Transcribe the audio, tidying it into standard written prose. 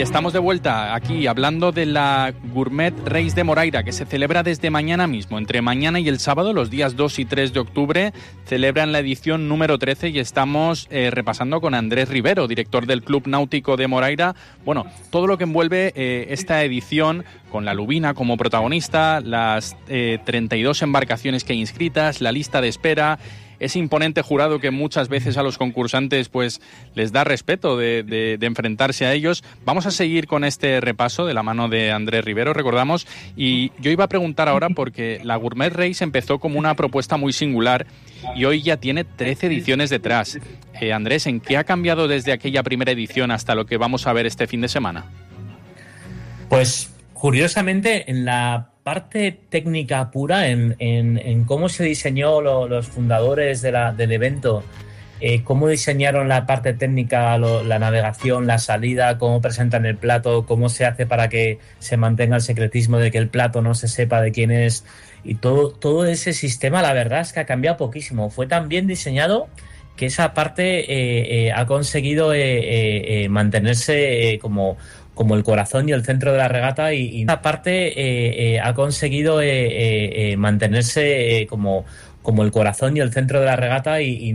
Y estamos de vuelta aquí hablando de la Gourmet Race de Moraira, que se celebra desde mañana mismo. Entre mañana y el sábado, los días 2 y 3 de octubre, celebran la edición número 13 y estamos repasando con Andrés Rivero, director del Club Náutico de Moraira. Bueno, todo lo que envuelve esta edición, con la Lubina como protagonista, las 32 embarcaciones que hay inscritas, la lista de espera, ese imponente jurado que muchas veces a los concursantes pues les da respeto de enfrentarse a ellos. Vamos a seguir con este repaso de la mano de Andrés Rivero, recordamos, y yo iba a preguntar ahora porque la Gourmet Race empezó como una propuesta muy singular y hoy ya tiene 13 ediciones detrás. Andrés, ¿en qué ha cambiado desde aquella primera edición hasta lo que vamos a ver este fin de semana? Pues curiosamente en la parte técnica pura, en cómo se diseñó los fundadores del evento, cómo diseñaron la parte técnica, la navegación, la salida, cómo presentan el plato, cómo se hace para que se mantenga el secretismo de que el plato no se sepa de quién es, y todo ese sistema, la verdad es que ha cambiado poquísimo. Fue tan bien diseñado que esa parte ha conseguido mantenerse como el corazón y el centro de la regata, y esa parte ha conseguido mantenerse como el corazón y el centro de la regata, y